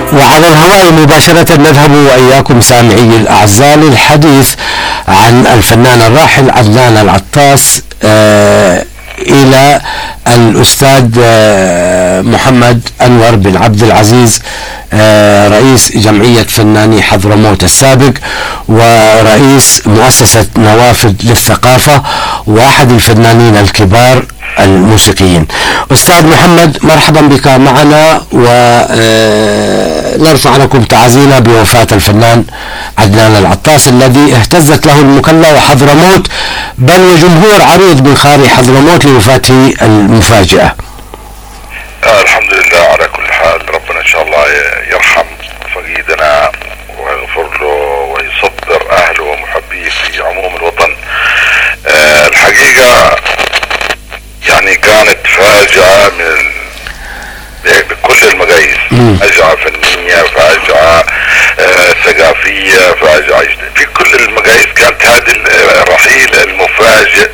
وعلى الهواء مباشرة نذهب وإياكم سامعي الأعزاء للحديث عن الفنان الراحل عدنان العطاس إلى الأستاذ محمد أنور بن عبد العزيز، رئيس جمعية فناني حضرموت السابق ورئيس مؤسسة نوافذ للثقافة وأحد الفنانين الكبار الموسيقيين. أستاذ محمد، مرحبا بك معنا، ونرفع لكم تعازينا بوفاة الفنان عدنان العطاس الذي اهتزت له المكلا وحضرموت، بل وجمهور عريض من خارج حضرموت لوفاته المفاجئة. الحمد لله على كل حال. ربنا إن شاء الله يرحم فقيدنا ويغفر له ويصبر أهله ومحبيه في عموم الوطن. الحقيقة يعني كانت فاجعة بكل المقاييس، فاجعة فنية، فاجعة ثقافية، فاجعة في كل المقاييس. كانت هذا الرحيل المفاجئ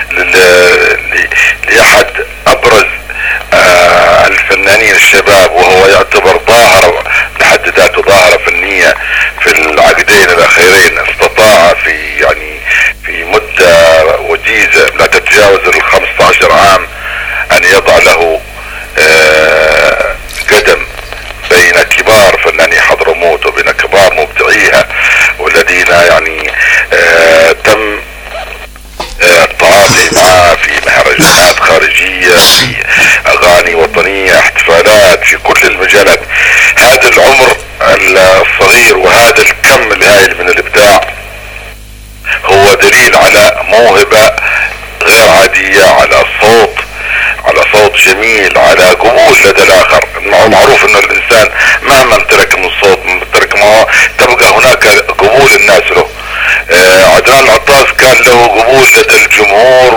لأحد أبرز الفنانين الشباب، وهو يعتبر ظاهرة بحد ذاته، ظاهرة فنية في العقدين الأخيرين. استطاع في مدة وجيزة لا تتجاوز 15 عام أن يضع له قدم بين كبار فناني حضرموت وبين كبار مبدعيها، والذين تم التعاطي معه في مهرجانات خارجية، في أغاني وطنية، احتفالات في كل المجالات. هذا العمر الصغير وهذا الكم الهائل من الإبداع هو دليل على موهبة غير عادية، على صوت جميل، على قبول لدى الآخر. معروف أن الإنسان مهما امتلك من صوت، تبقى هناك قبول الناس له. عدنان العطاس كان له قبول لدى الجمهور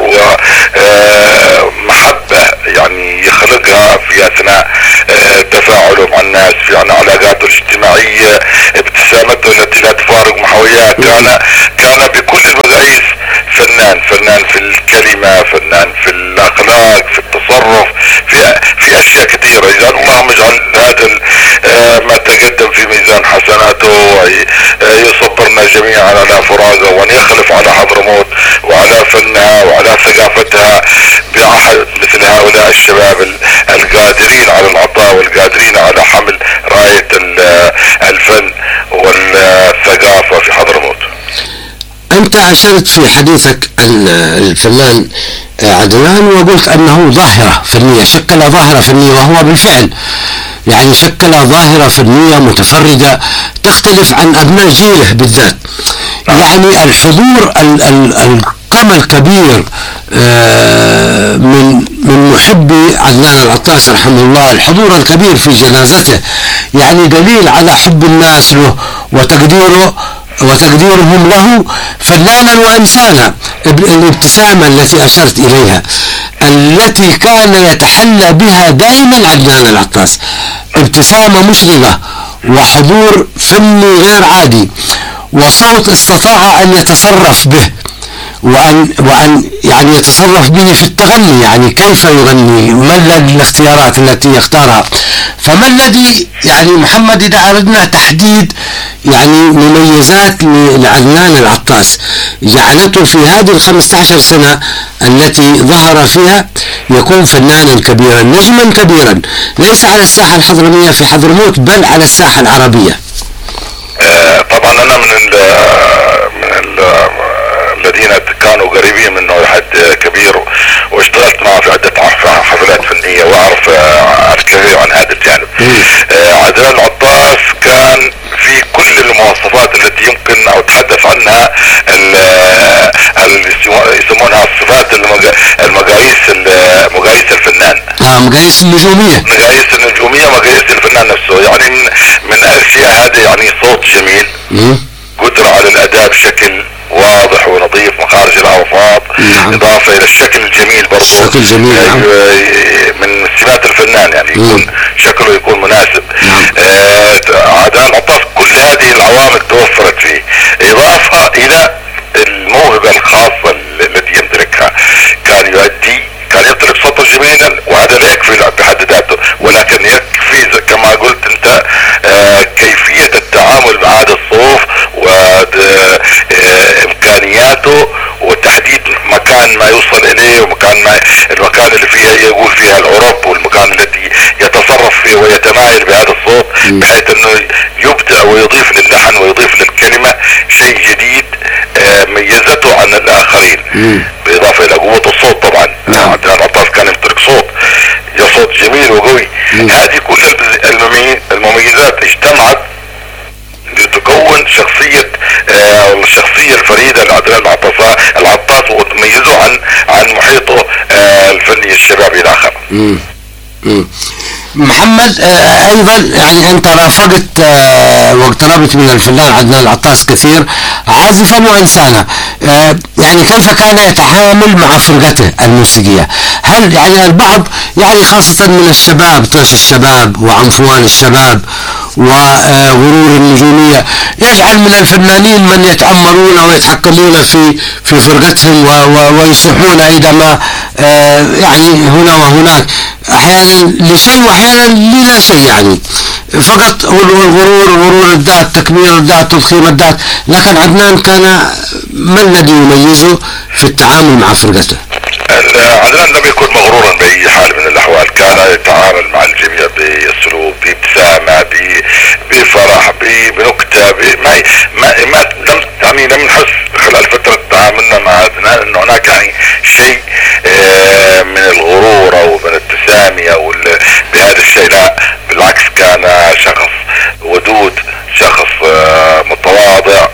ومحبة يخلقها في أثناء تفاعله مع الناس، في علاقاته الاجتماعية، ابتسامته التي لا تفارق محاوياه. كان بكل المقاييس فنان في الكلمة، فنان في الأخلاق، في التصرف، في أشياء كثيرة. اللهم اجعل هذا ما تقدم في ميزان حسناته، ويصبرنا جميعا على فراقه، وأن يخلف على حضرموت وعلى فنها وعلى ثقافتها بأحد مثل هؤلاء الشباب القادرين على العطاء والقادرين على حمل راية الفن والثقافة في حضرموت. أنت أشرت في حديثك عن الفنان عدنان وقلت أنه ظاهرة فنية، شكل ظاهرة فنية، وهو بالفعل شكل ظاهرة فنية متفردة تختلف عن أبناء جيله بالذات. الحضور القمة الكبير من محبي عدنان العطاس رحمه الله، الحضور الكبير في جنازته دليل على حب الناس له وتقديرهم له فنانا وإنسانا. الابتسامة التي أشرت إليها التي كان يتحلى بها دائما عدنان العطاس، ابتسامة مشرقة وحضور فني غير عادي، وصوت استطاع أن يتصرف به وأن يتصرف به في التغني، كيف يغني، ما الاختيارات التي يختارها. فما الذي محمد إذا أردنا تحديد مميزات لعدنان العطاس جعلته في هذه 15 سنة التي ظهر فيها يكون فنانا كبيرا، نجما كبيرا، ليس على الساحة الحضرمية في حضرموت بل على الساحة العربية؟ طبعا أنا من الذين كانوا قريبين منه لحد كبير، واشتغلت معه في عدة حفلات فنية، وأعرف الكثير عن هذا الجانب. عدنان العطاس كان في كل المواصفات التي يمكن أو تحدث عنها يسمونها الصفات مقاييس الفنان، مقاييس النجومية، مقاييس الفنان نفسه. من أشياء هذا صوت جميل، قدرة على الأداء بشكل واضح ونظيف مخارج الألفاظ، إضافة إلى الشكل الجميل برضو، الشكل جميل من سمات الفنان يكون شكله يكون مناسب. عدنان العطاس كل هذه العوامل توفرت فيه، إضافة إلى الموهبة الخاصة التي يمتلكها. كان يمتلك صوتا جميلا، وهذا لا يكفي بحد ذاته، ولكن يكفي كما قلت أنت بحيث انه يبدع ويضيف للحن ويضيف للكلمة شيء جديد ميزته عن الاخرين، بالاضافة الى قوة الصوت. طبعا عدنان عطاس كان يمتلك صوت جميل وقوي. هذه كل المميزات اجتمعت لتكون الشخصية الفريدة لعدنان العطاس وتميزه عن محيطه الفني الشبابي الاخر. محمد، ايضا يعني انت رافقت واقتربت من الفنان عدنان العطاس كثير عازفا وانسانا، يعني كيف كان يتعامل مع فرقته الموسيقية؟ هل يعني البعض يعني خاصة من الشباب، طيش الشباب وعنفوان الشباب وغرور النجومية يجعل من الفنانين من يتأمرون ويتحكمون في فرقتهم ويصيحون عندما يعني هنا وهناك، احيانا لشيء واحيانا للا شيء، يعني فقط غرور الذات، تكبير الذات، تضخيم الذات. لكن عدنان كان ما الذي يميزه في التعامل مع فرقته؟ عدنان لم يكن مغرورا باي حال من الاحوال، كان يتعامل مع الجميع باسلوب، بابتسامه، بفرح، بنكته، لم نحس خلال فتره تعاملنا مع عدنان انه هناك يعني شيء من الغرور او من التسامي او بهذا الشيء. لا بالعكس، كان شخص ودود، شخص متواضع،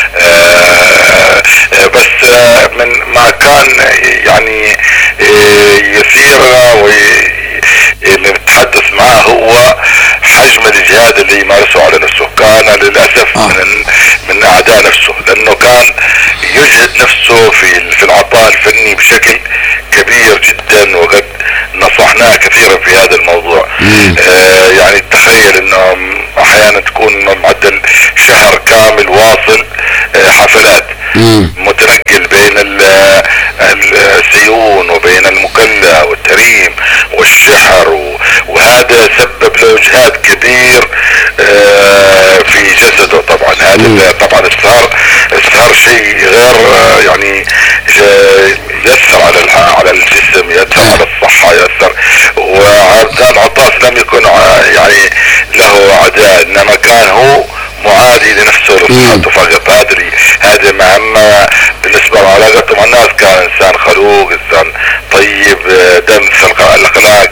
بس من ما كان يعني يثيرنا نتحدث معه هو حجم الجهاد اللي يمارسه على نفسه. كان للأسف من أعداء نفسه، لأنه كان يجهد نفسه في العطاء الفني بشكل كبير جدا، وقد نصحناه كثيرا في هذا الموضوع. يعني تخيل انه احيانا تكون معدل شهر كامل واصل حفلات، متنقل بين السيون وبين المكلا والتريم والشحر، وهذا سبب له اجهاد كبير في جسده. طبعا هذا طبعا السهر شيء غير يعني يأثر على الجسم، يأثر على الصحة، يأثر. وعدنان عطاس لم يكن يعني له عداء، انما كان هو معادي لنفسه لصحته فقط. هذه مهمة بالنسبة لعلاقته مع الناس. كان انسان خلوق، انسان طيب، دمث الاخلاق،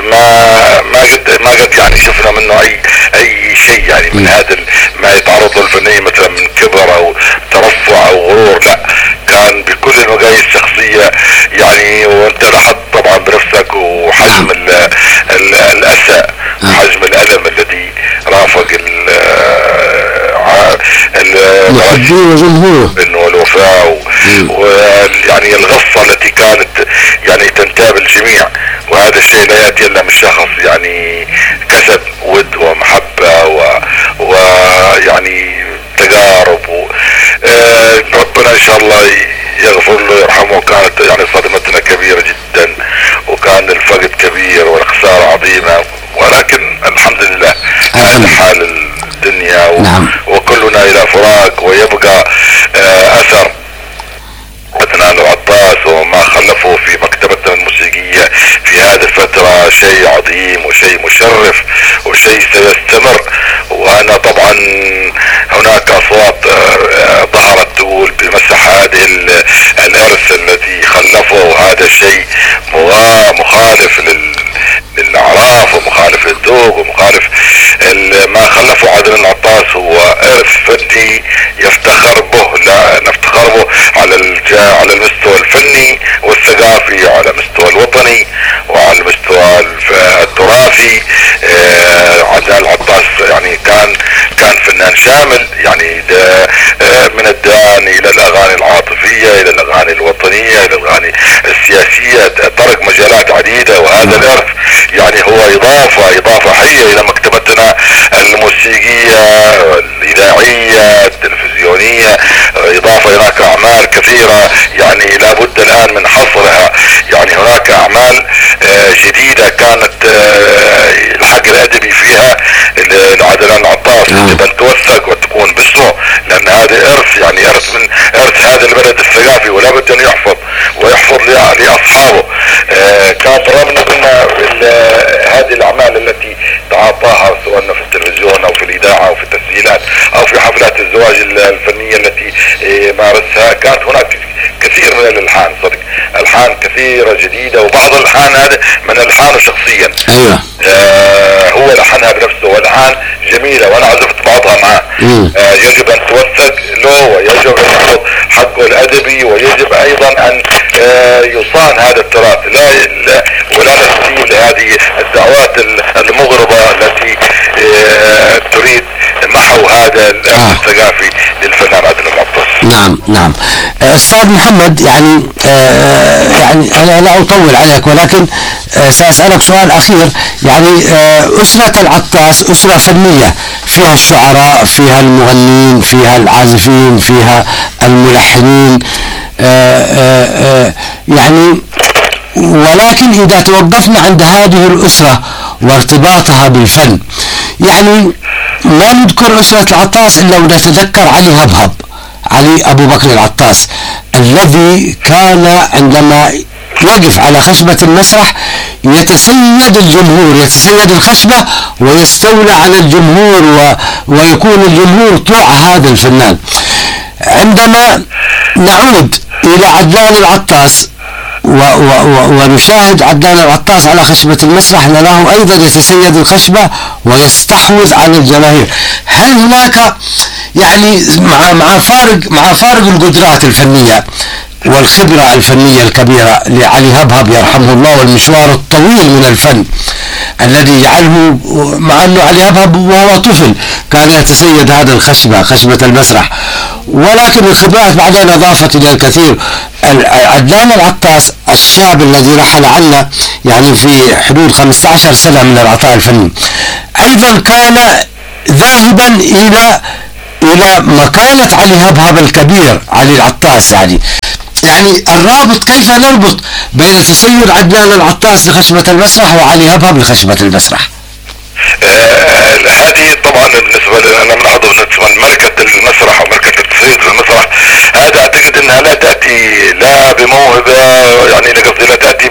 ما قد يعني شفنا منه اي شيء يعني من هذا ما يتعرض له الفنانين مثلا من كبر او ترفع او غرور. لا، كان بكل المقاييس شخصية يعني. وانت لاحظت طبعا بنفسك وحجم الاسى وحجم الالم الذي رافق المحبين وجمهوره، انه والوفاء ويعني الغصة التي كانت يعني تنتاب الجميع. وهذا الشيء لا يأتي الا من شخص يعني كسب ود ومحبة ويعني تجارب. ربنا ان شاء الله يغفر له ويرحمه. كانت يعني صدمتنا كبيرة جدا، وكان الفقد كبير والخسارة عظيمة، ولكن الحمد لله هذا حال الدنيا. وكلنا الى فراق، ويبقى اثر عدنان العطاس وما خلفه في مكتبتنا الموسيقية في هذه الفترة شيء عظيم وشيء مشرف وشيء سيستمر. وانا طبعا هناك اصوات ظهرت تقول بمسح هذه الارث الذي خلفه، وهذا الشيء مخالف للاعراف ومخالف للذوق ومخالف ما خلفه عدنان العطاس. هو ارث فني يفتخر به، لا نفتخر به على المستوى الفني والثقافي، وعلى المستوى الوطني، وعلى المستوى التراثي. عدنان العطاس يعني كان فنان شامل، يعني من الدان الى الاغاني العاطفية الى الاغاني الوطنية الى الاغاني السياسية، ترك مجالات عديدة. وهذا الارث يعني هو اضافة حية الى مكتبتنا الموسيقية الاذاعية التلفزيونية. اضافة هناك اعمال كثيرة يعني لابد الان من حصرها. يعني هناك اعمال جديدة كانت الحق الادبي فيها لعدنان العطاس يجب ان توثق وتكون باسمه، لان هذا ارث يعني ارث من ارث هذا البلد الثقافي، ولا بد ان يحفظ ويحفظ لاصحابه. كانت رغم ان هذه الاعمال التي تعاطاها سواء في التلفزيون الالحان هذا من الحانه شخصيا. ايوه. هو لحنها بنفسه، والحان جميله وانا عزفت بعضها معه. يجب ان توثق له، ويجب ان ياخذ حقه الادبي، ويجب ايضا ان يصان هذا التراث، ولا نسيل هذه الدعوات المغرضه التي تريد محو هذا الثقافي للفنان عدنان العطاس. نعم نعم. استاذ محمد، يعني انا لا اطول عليك، ولكن سأسألك سؤال اخير. يعني اسرة العطاس اسرة فنية، فيها الشعراء، فيها المغنين، فيها العازفين، فيها الملحنين، يعني ولكن اذا توقفنا عند هذه الاسرة وارتباطها بالفن، يعني ما نذكر اسرة العطاس الا ونتذكر علي هبهب، علي ابو بكر العطاس، الذي كان عندما يقف على خشبة المسرح يتسيد الجمهور، يتسيد الخشبة ويستولى على الجمهور، ويكون الجمهور طوع هذا الفنان. عندما نعود إلى عدنان العطاس ونشاهد عدنان العطاس على خشبة المسرح، نراه أيضا يتسيد الخشبة ويستحوذ على الجماهير. هل هناك يعني مع فارق القدرات الفنية والخبرة الفنية الكبيرة لعلي هبهب يرحمه الله، والمشوار الطويل من الفن الذي يجعله، مع أنه علي هبهب وهو طفل كان يتسيد هذا الخشبة، خشبة المسرح، ولكن الخبرات بعدين أضافت إلى الكثير. عدنان العطاس الشاب الذي رحل عنا يعني في حدود 15 سنة من العطاء الفني، أيضا كان ذاهبا إلى مكانة علي هبهب الكبير علي العطاس. يعني الرابط، كيف نربط بين تسيد عدنان العطاس لخشبة المسرح وعلي هبهب لخشبة المسرح؟ هذه طبعا بالنسبة لنا نلاحظ بالنسبة لملكة المسرح وملكة التسيد في المسرح، هذا اعتقد انها لا تأتي لا بموهبة، يعني قصدي لا تأتي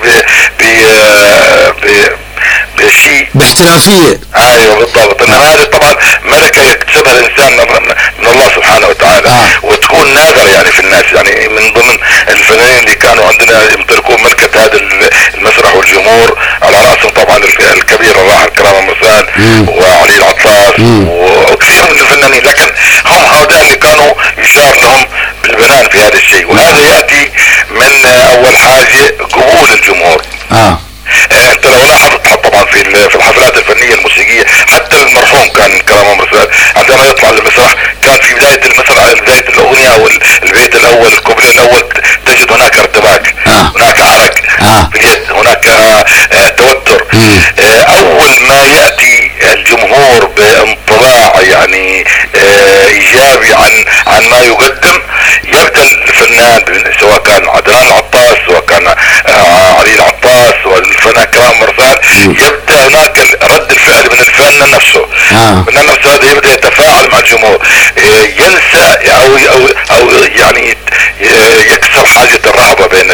بشيء باحترافية. ايوه بالضبط. انما هذه طبعا ملكة يكتسبها الانسان من الله سبحانه وتعالى، وتكون نادرة يعني في الناس. يعني من ضمن الفنانين اللي كانوا عندنا يمتلكون ملكة هذا المسرح والجمهور، على رأسهم طبعا الكبير الراحل كرامة مرسال وعلي العطاس وكثير من الفنانين، لكن هم هؤلاء اللي كانوا يشار لهم بالبنان في هذا الشيء. وهذا يأتي من اول حاجة قبول الجمهور. انت لو لاحظت طبعا في الحفلات الفنية الموسيقية، حتى المرحوم كان كرامة مرسال عندما يطلع للمسرح كان في بداية المسرح، بداية الاغنية او البيت الاول، الكوبليه الاول، تجد هناك ارتباك، هناك عرق في اليد، هناك توتر. اول ما يأتي الجمهور بانطباع يعني ايجابي عن ما يقدم، يبدأ الفنان سواء كان عدنان العطاس سواء كان علي العطاس والفنان كرامة مرسال، يبدأ هناك رد الفعل من الفنان نفسه. الفنان نفسه هذا يبدأ يتفاعل مع الجمهور، ينسى او يعني يكسر حاجة الرهبة بين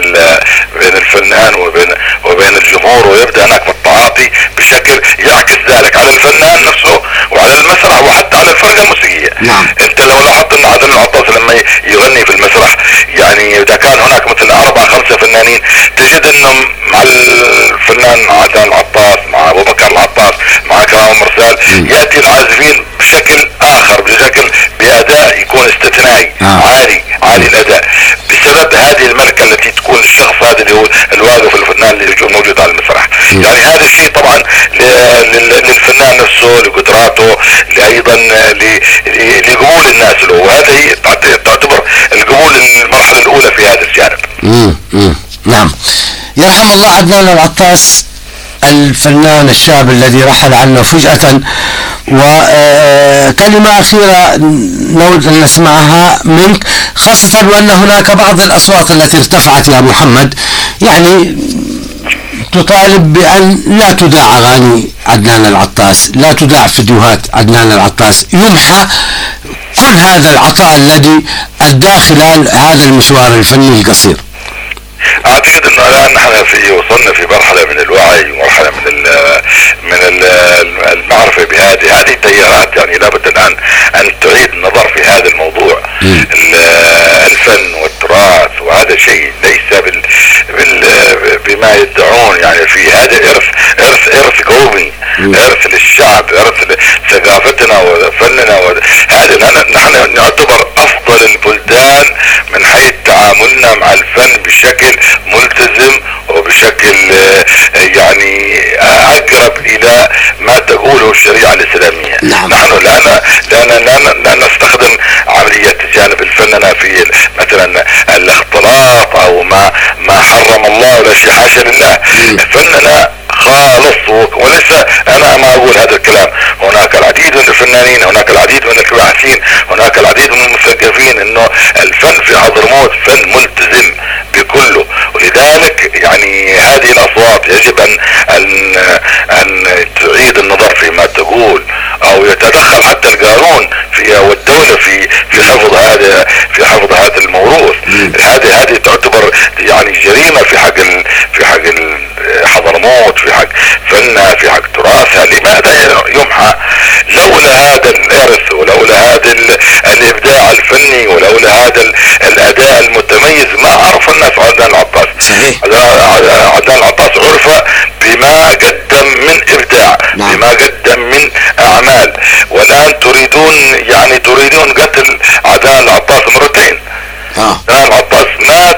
الفنان وبين الجمهور، ويبدأ هناك التعاطي بشكل يعكس ذلك على الفنان نفسه وعلى المسرح وحتى على الفرقة الموسيقية. انت لو لاحظت ان عدنان العطاس لما يغني في المسرح، يعني اذا كان هناك مثل 4-5 فنانين، تجد انهم مع الفنان عدنان العطاس، مع ابو بكر العطاس، مع كرامة مرسال، يأتي العازفين بشكل اخر، بأداء يكون استثنائي عالي الاداء، بسبب هذه الملكة التي تكون الشخص هذا اللي هو الواقف الفنان اللي موجود على المسرح. يعني هذا الشيء طبعا للفنان نفسه، لقدراته، ايضا لقبول الناس له، وهذه تعتبر القبول المرحلة الاولى في هذا الجانب. نعم. يرحم الله عدنان العطاس الفنان الشاب الذي رحل عنا فجأة. وكلمة أخيرة نود أن نسمعها منك، خاصة وأن هناك بعض الأصوات التي ارتفعت يا محمد، يعني تطالب بأن لا تذاع أغاني عدنان العطاس، لا تذاع فيديوهات عدنان العطاس، يمحى كل هذا العطاء الذي أدى خلال هذا المشوار الفني القصير. اعتقد انه الان نحن وصلنا في مرحلة من الوعي ومرحلة من المعرفة بهذه التيارات. يعني لابد الان ان تعيد النظر في هذا الموضوع. الفن والتراث، وهذا شيء ليس بما يدعون. يعني ثقافتنا وفننا هذا نحن نعتبر افضل البلدان من حيث تعاملنا مع الفن بشكل ملتزم وبشكل يعني اقرب الى ما تقوله الشريعة الاسلامية. نعم. نحن لا نستخدم عملية جانب الفننا في مثلا الاختلاط او ما حرم الله ولا شيء، حاشا لله. فننا خالص، وليس انا ما اقول هذا الكلام، هناك العديد من الفنانين، هناك العديد من الباحثين، هناك العديد من المثقفين انه الفن في حضرموت فن ملتزم بكله. ولذلك يعني هذه الاصوات يجب ان تعيد النظر فيما تقول، او يتدخل حتى القانون في والدولة في حفظ هذا الموروث. هذه تعتبر يعني جريمة في حق حضرموت، في حق فنها، في حق تراثها. لماذا يمحى؟ لولا هذا الارث، ولولا هذا الابداع الفني، ولولا هذا الاداء المتميز ما عرف الناس عدنان العطاس. صحيح. عدنان العطاس عرف بما قدم من ابداع. نعم. بما قدم من اعمال. والان تريدون قتل عدنان العطاس مرتين. عدنان العطاس مات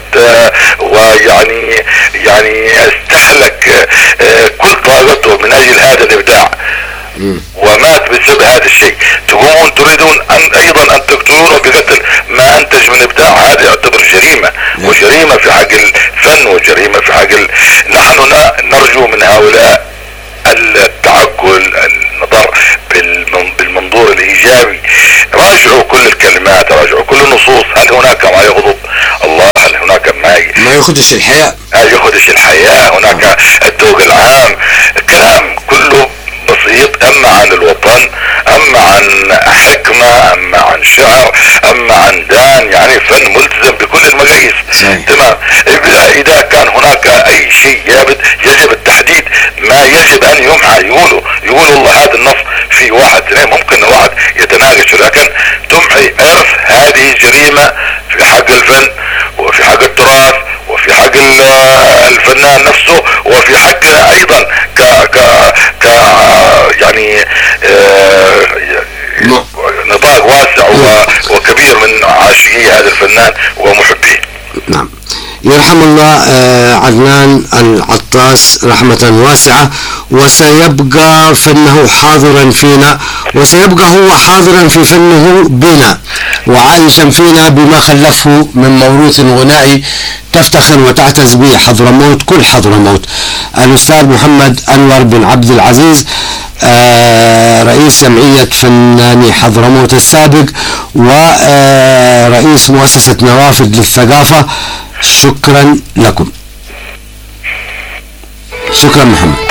ويعني استهلك كل طاقته من اجل هذا الابداع، ومات بسبب هذا الشيء. تقومون تريدون ايضا ان تقتلونه بقتل ما انتج من ابداع. هذا يعتبر جريمة، وجريمة في حق الفن، وجريمة في حق نحن نرجو من هؤلاء التعقل، النظر بالمنظور الايجابي. راجعوا كل الكلمات، راجعوا كل النصوص. هل هناك ما يغضب الله؟ هل هناك ما يخدش الحياة؟ يخدش الحياة. هناك الذوق العام، كلام كله بسيط، اما عن الوطن، اما عن حكمة، اما عن شعر، اما عن دان، يعني فن ملتزم بكل المقاييس. تمام. اذا كان هناك اي شيء يجب التحديد، ما يجب ان يمحى. يقولوا الله هذا النص في واحد اثنين، ممكن واحد يتناقش، لكن تمحي ارث هذه جريمة في حق الفن، وفي حق التراث، وفي حق الفنان نفسه، وفي حقنا ايضا يعني نطاق واسع وكبير من عاشقي هذا الفنان ومحبيه. نعم. يرحم الله عدنان العطاس رحمة واسعة، وسيبقى فنه حاضرا فينا، وسيبقى هو حاضرا في فنه بنا، وعايشا فينا بما خلفه من موروث غنائي تفتخر وتعتز به حضرموت، كل حضرموت. الأستاذ محمد أنور بن عبد العزيز، رئيس جمعية فناني حضرموت السابق، ورئيس مؤسسة نوافذ للثقافة، شكرا لكم. شكرا محمد.